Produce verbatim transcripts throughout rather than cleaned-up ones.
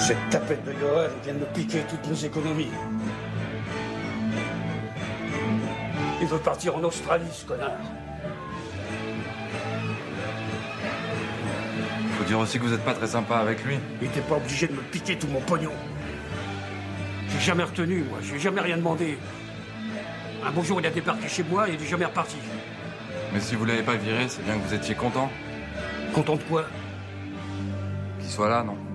Cette tapette de Johan vient de me piquer toutes nos économies. Il veut partir en Australie, ce connard. Faut dire aussi que vous n'êtes pas très sympa avec lui. Il était pas obligé de me piquer tout mon pognon. J'ai jamais retenu, moi. J'ai jamais rien demandé. Un beau jour, il a débarqué chez moi et il est jamais reparti. Mais si vous l'avez pas viré, c'est bien que vous étiez content. Content de quoi? Qu'il soit là, non?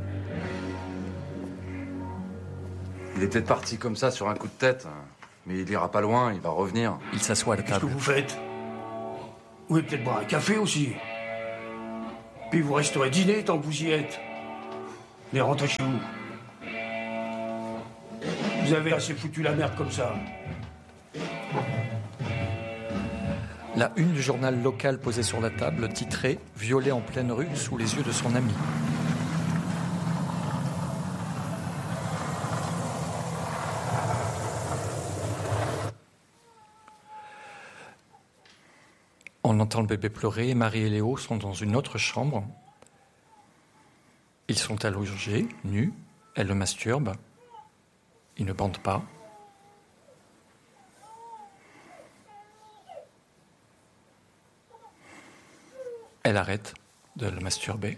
Il est peut-être parti comme ça sur un coup de tête. Mais il ira pas loin, il va revenir. Il s'assoit à la Qu'est-ce que table. vous faites? Vous pouvez peut-être boire un café aussi. Puis vous resterez dîner tant que vous y êtes. Mais rentrez chez vous. Vous avez assez foutu la merde comme ça. La une du journal local posée sur la table, titrée « Violé en pleine rue sous les yeux de son ami ». On entend le bébé pleurer et Marie et Léo sont dans une autre chambre. Ils sont allongés, nus, elle le masturbe. Il ne bande pas. Elle arrête de le masturber.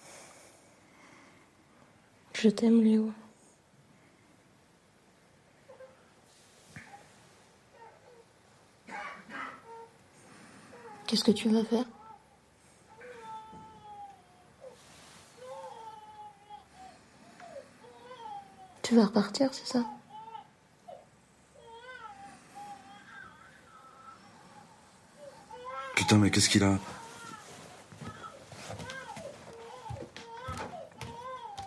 Je t'aime, Léo. Qu'est-ce que tu vas faire? Tu vas repartir, c'est ça? Putain, mais qu'est-ce qu'il a?